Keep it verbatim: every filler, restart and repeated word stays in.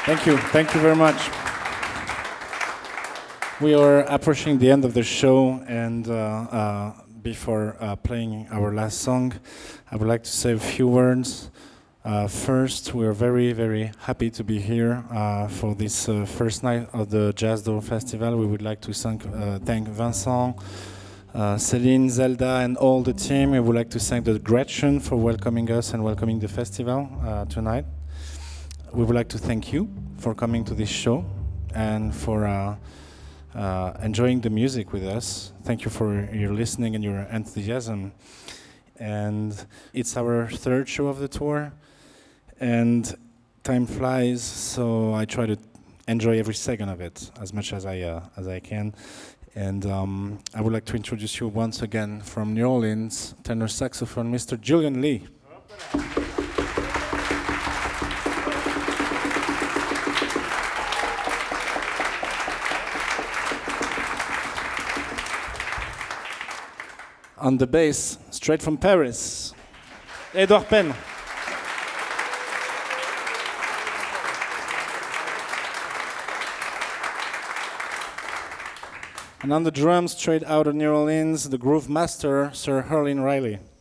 Thank you. Thank you very much. We are approaching the end of the show, and uh, uh, before uh, playing our last song, I would like to say a few words. Uh, first, we are very, very happy to be here uh, for this uh, first night of the Jazz Door Festival. We would like to thank, uh, thank Vincent, uh, Céline, Zelda, and all the team. We would like to thank the Gretchen for welcoming us and welcoming the festival uh, tonight. We would like to thank you for coming to this show and for uh, uh, enjoying the music with us. Thank you for your listening and your enthusiasm. And it's our third show of the tour, and time flies, so I try to enjoy every second of it as much as I uh, as I can. And um, I would like to introduce you once again from New Orleans, tenor saxophone, Mister Julian Lee. On the bass, straight from Paris, Edouard Penn. And on the drums, straight out of New Orleans, the groove master, Sir Herlin Riley.